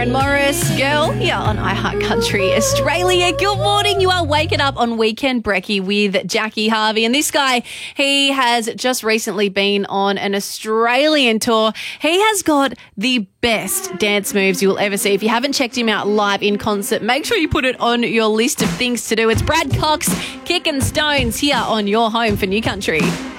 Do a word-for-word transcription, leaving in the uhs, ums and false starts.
Maren Morris, Girl, here on iHeart Country Australia. Good morning. You are waking up on Weekend Brekkie with Jackie Harvey. And this guy, he has just recently been on an Australian tour. He has got the best dance moves you will ever see. If you haven't checked him out live in concert, make sure you put it on your list of things to do. It's Brad Cox, Kickin' Stones, here on your home for New Country.